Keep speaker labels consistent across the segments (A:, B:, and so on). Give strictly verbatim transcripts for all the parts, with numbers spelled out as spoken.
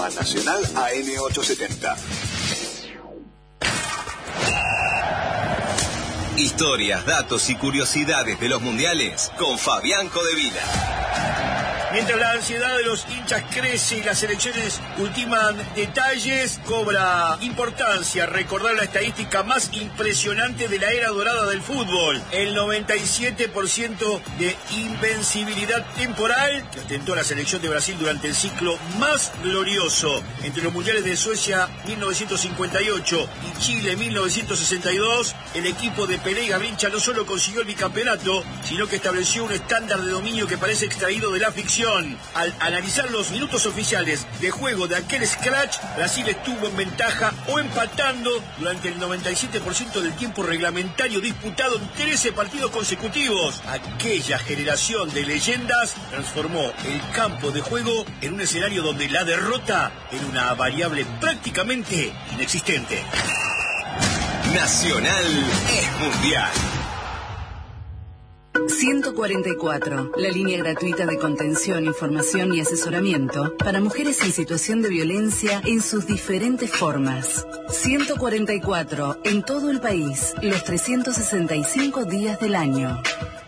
A: a Nacional A M ochocientos setenta.
B: Historias, datos y curiosidades de los mundiales con Fabián Codevila.
C: Mientras la ansiedad de los hinchas crece y las selecciones ultiman detalles, cobra importancia recordar la estadística más impresionante de la era dorada del fútbol. El noventa y siete por ciento de invencibilidad temporal que ostentó la selección de Brasil durante el ciclo más glorioso entre los mundiales de Suecia mil novecientos cincuenta y ocho y Chile mil novecientos sesenta y dos. El equipo de Pelé y Garrincha no solo consiguió el bicampeonato, sino que estableció un estándar de dominio que parece extraído de la ficción. Al analizar los minutos oficiales de juego de aquel scratch, Brasil estuvo en ventaja o empatando durante el noventa y siete por ciento del tiempo reglamentario disputado en trece partidos consecutivos. Aquella generación de leyendas transformó el campo de juego en un escenario donde la derrota era una variable prácticamente inexistente.
B: Nacional es mundial.
D: ciento cuarenta y cuatro, la línea gratuita de contención, información y asesoramiento para mujeres en situación de violencia en sus diferentes formas. ciento cuarenta y cuatro, en todo el país, los trescientos sesenta y cinco días del año.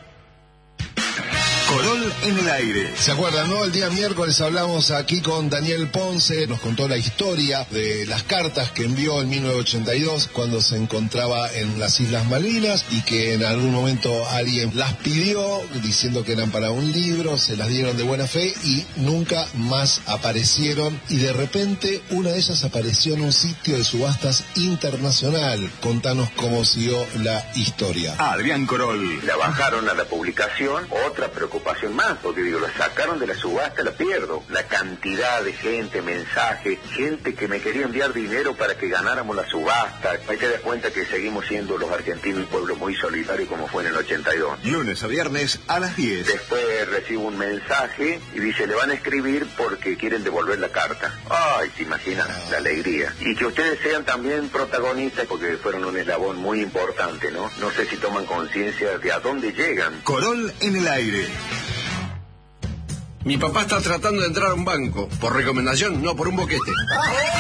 B: Corol en el aire.
E: ¿Se acuerdan, no? El día miércoles hablamos aquí con Daniel Ponce, nos contó la historia de las cartas que envió en mil novecientos ochenta y dos cuando se encontraba en las Islas Malvinas y que en algún momento alguien las pidió diciendo que eran para un libro, se las dieron de buena fe y nunca más aparecieron y de repente una de ellas apareció en un sitio de subastas internacional. Contanos cómo siguió la historia.
B: Adrián Corol.
F: La bajaron a la publicación, otra preocupación más, porque digo, la sacaron de la subasta, la pierdo. La cantidad de gente, mensajes, gente que me quería enviar dinero para que ganáramos la subasta. Ahí te das cuenta que seguimos siendo los argentinos un pueblo muy solidario como fue en el ochenta y dos.
B: Lunes a viernes a las diez.
F: Después recibo un mensaje y dice, le van a escribir porque quieren devolver la carta. Ay, te imaginas la alegría. Y que ustedes sean también protagonistas porque fueron un eslabón muy importante, ¿no? No sé si toman conciencia de a dónde llegan.
B: Corol en el aire.
G: Mi papá está tratando de entrar a un banco. ¿Por recomendación? No, por un boquete.